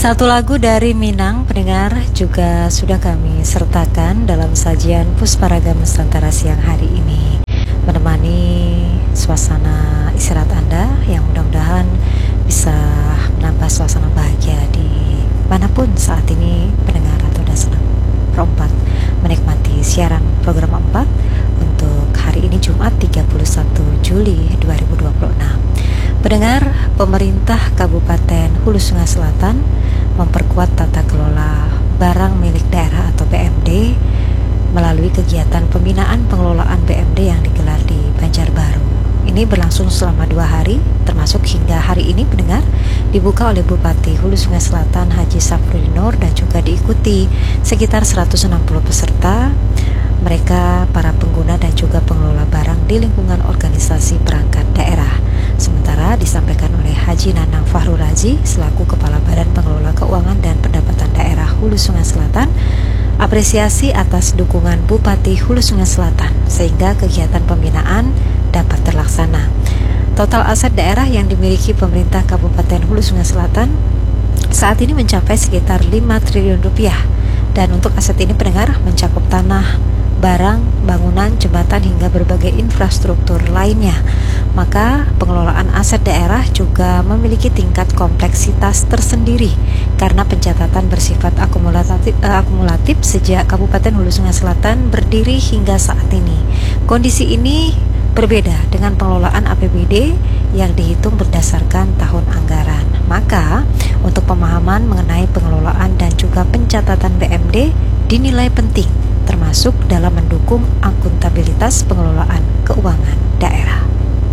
Satu lagu dari Minang pendengar juga sudah kami sertakan dalam sajian Pusparagam Nusantara siang hari ini, menemani suasana istirahat Anda yang mudah-mudahan bisa menambah suasana bahagia di manapun saat ini pendengar atau sedang perempat menikmati siaran program 4 untuk hari ini Jumat 31 Juli 2026. Pendengar, pemerintah Kabupaten Hulu Sungai Selatan memperkuat tata kelola barang milik daerah atau BMD melalui kegiatan pembinaan pengelolaan BMD yang digelar di Banjarbaru. Ini berlangsung selama 2 hari, termasuk hingga hari ini pendengar, dibuka oleh Bupati Hulu Sungai Selatan Haji Safrudin Nur dan juga diikuti sekitar 160 peserta. Mereka para pengguna dan juga pengelola barang di lingkungan organisasi perangkat daerah. Sementara disampaikan oleh Haji Nanang Fahrul Razi selaku Kepala Badan Pengelola Keuangan dan Pendapatan Daerah Hulu Sungai Selatan, apresiasi atas dukungan Bupati Hulu Sungai Selatan sehingga kegiatan pembinaan dapat terlaksana. Total aset daerah yang dimiliki pemerintah Kabupaten Hulu Sungai Selatan saat ini mencapai sekitar 5 triliun rupiah. Dan untuk aset ini pendengar mencakup tanah, barang, bangunan, jembatan hingga berbagai infrastruktur lainnya. Maka pengelolaan aset daerah juga memiliki tingkat kompleksitas tersendiri karena pencatatan bersifat akumulatif sejak Kabupaten Hulu Sungai Selatan berdiri hingga saat ini. Kondisi ini berbeda dengan pengelolaan APBD yang dihitung berdasarkan tahun anggaran. Maka, untuk pemahaman mengenai pengelolaan dan juga pencatatan BMD dinilai penting, termasuk dalam mendukung akuntabilitas pengelolaan keuangan daerah.